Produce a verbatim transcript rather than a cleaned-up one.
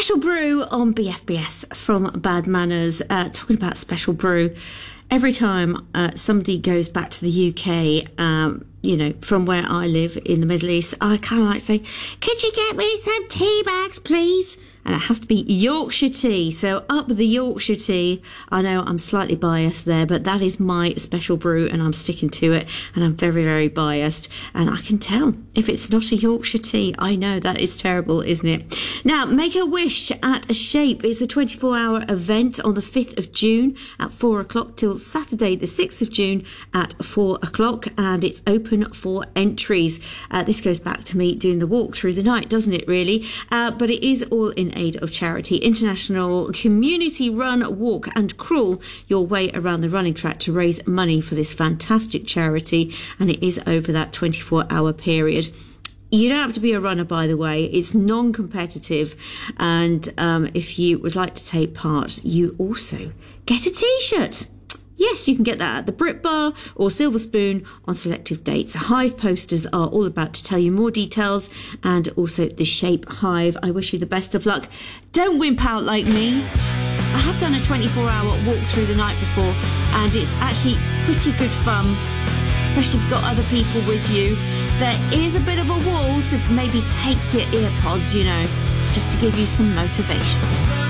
Special Brew on B F B S from Bad Manners. Uh, talking about Special Brew, every time uh, somebody goes back to the U K, um, you know, from where I live in the Middle East, I kind of like to say, could you get me some tea bags, please? And it has to be Yorkshire tea. So up the Yorkshire tea. I know I'm slightly biased there, but that is my Special Brew and I'm sticking to it. And I'm very, very biased. And I can tell if it's not a Yorkshire tea. I know that is terrible, isn't it? Now, Make a Wish at a Shape is a twenty-four hour event on the fifth of June at four o'clock till Saturday the sixth of June at four o'clock. And it's open for entries. Uh, this goes back to me doing the walk through the night, doesn't it, really? Uh, but it is all in aid of charity. International community run, walk and crawl your way around the running track to raise money for this fantastic charity, and it is over that twenty-four hour period. You don't have to be a runner, by the way. It's non-competitive, and um, if you would like to take part, you also get a t-shirt. Yes, you can get that at the Brit Bar or Silver Spoon on selective dates. Hive posters are all about to tell you more details, and also the Shape Hive. I wish you the best of luck. Don't wimp out like me. I have done a twenty-four hour walk through the night before, and it's actually pretty good fun, especially if you've got other people with you. There is a bit of a wall, so maybe take your earpods, you know, just to give you some motivation.